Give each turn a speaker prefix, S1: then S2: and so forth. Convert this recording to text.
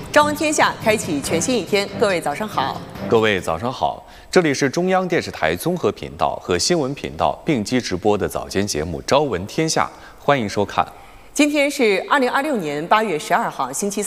S1: 朝闻天下，开启全新一天。各位早上好。
S2: 各位早上好，这里是中央电视台综合频道和新闻频道并机直播的早间节目《朝闻天下》，欢迎收看。
S1: 今天是2026年8月12号，星期